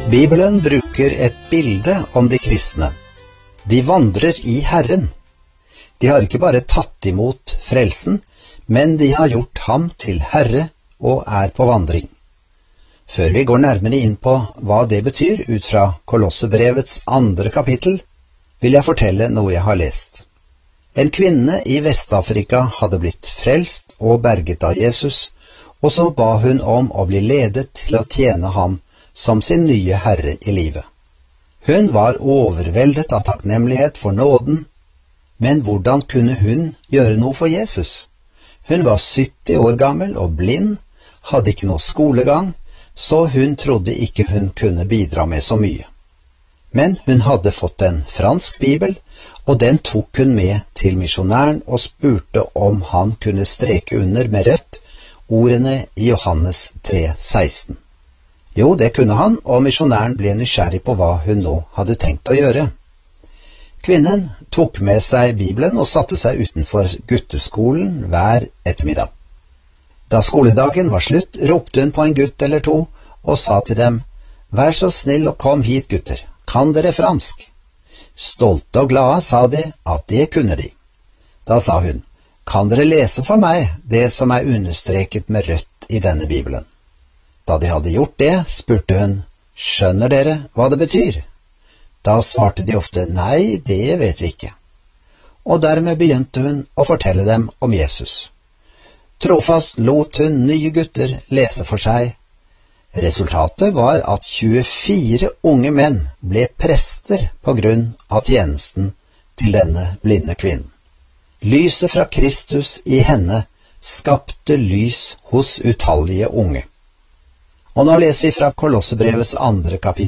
Bibelen bruker et bilde om de kristne. De vandrer i Herren. De har ikke bare tatt imot frelsen, men de har gjort ham til Herre og er på vandring. Før vi går nærmere inn på hva det betyr ut fra Kolossebrevets 2. kapittel, vil jeg fortelle noe jeg har lest. En kvinne i Vest-Afrika hadde blitt frelst og berget av Jesus, og så ba hun om å bli ledet til å tjene ham som sin nye herre i livet. Hun var overveldet av takknemlighet for nåden, men hvordan kunne hun gjøre noe for Jesus? Hun var 70 år gammel og blind, hadde ikke noe skolegang, så hun trodde ikke hun kunne bidra med så mye. Men hun hadde fått en fransk bibel, og den tok hun med til misjonæren og spurte om han kunne streke under med rødt ordene i Johannes 3,16. Jo, det kunne han, og misjonæren ble nysgjerrig på hva hun nå hadde tenkt å gjøre. Kvinnen tok med seg Bibelen og satte seg utenfor gutteskolen hver ettermiddag. Da skoledagen var slutt, ropte hun på en gutt eller to og sa til dem, «Vær så snill og kom hit, gutter. Kan dere fransk?» Stolte og glade sa de at det kunne de. Da sa hun, «Kan dere lese for meg det som er understreket med rødt i denne Bibelen?» Da de hadde gjort det, spurte hun, «Skjønner dere hva det betyr?» Da svarte de ofte, «Nei, det vet vi ikke». Og dermed begynte hun å fortelle dem om Jesus. Trofast lot hun nye gutter lese for seg. Resultatet var at 24 unge menn ble prester på grunn av tjenesten til denne blinde kvinnen. Lyset fra Kristus i henne skapte lys hos utallige unge. Og nå leser vi fra Kolossebrevets 2. kapittel.